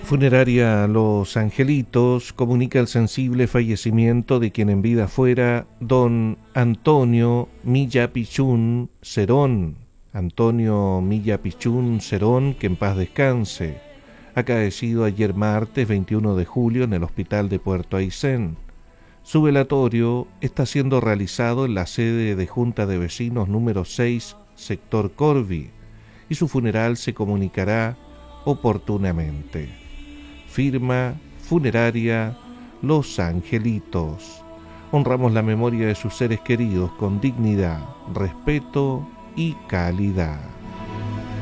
Funeraria Los Angelitos comunica el sensible fallecimiento de quien en vida fuera don Antonio Milla Pichún Cerón. Antonio Milla Pichún Cerón, que en paz descanse, acaecido ayer martes 21 de julio en el hospital de Puerto Aysén. Su velatorio está siendo realizado en la sede de Junta de Vecinos número 6, sector Corvi, y su funeral se comunicará oportunamente. Firma Funeraria Los Angelitos. Honramos la memoria de sus seres queridos con dignidad, respeto y calidad.